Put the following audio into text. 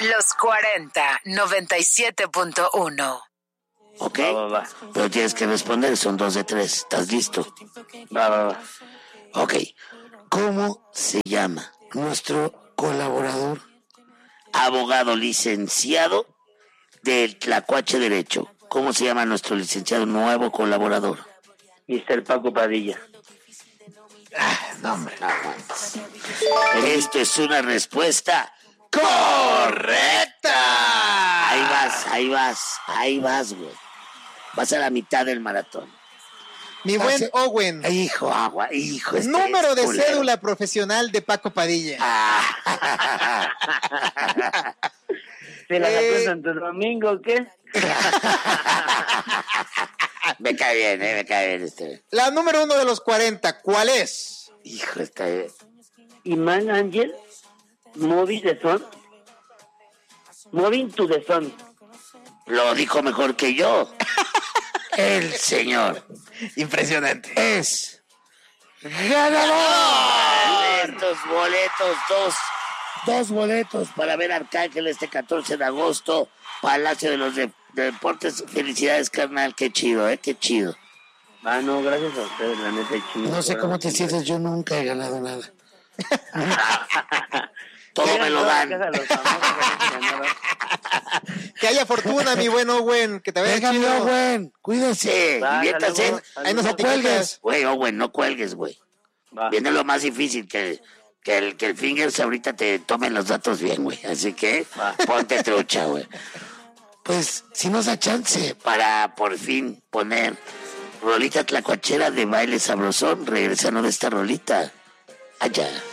Los 40, 97.1. ¿Ok? Va. Pero tienes que responder, son 2 de 3. ¿Estás listo? Va. Ok. ¿Cómo se llama nuestro colaborador, abogado licenciado del Tlacuache Derecho? ¿Cómo se llama nuestro licenciado nuevo colaborador? Mr. Paco Padilla. No, hombre. Esto es una respuesta correcta. Ahí vas, güey. Vas a la mitad del maratón. Mi buen Owen. Hijo. Número de cédula profesional de Paco Padilla. ¿Se la sacó en Santo Domingo o qué? Me cae bien este. La número 1 de los 40, ¿cuál es? Hijo, está bien. Imán Ángel, Moving to the Sun. Lo dijo mejor que yo. El señor. Impresionante. Es ganador. Estos boletos, dos boletos para ver Arcángel este 14 de agosto, Palacio de los Deportes. Felicidades, carnal, qué chido, qué chido. No, gracias a ustedes, la neta, chido. No sé cómo te sientes, yo nunca he ganado nada. Todo me lo dan. Que haya fortuna, mi buen Owen, que te vaya chido. Owen, cuídese, diviértase. Ahí nos cuelgues. Güey, Owen, no cuelgues, güey. Viene lo más difícil, que el Fingers ahorita te tomen los datos bien, güey. Así que ponte trucha, güey. Pues, si nos da chance para por fin poner rolita tlacuachera de baile sabrosón, regresando de esta rolita allá.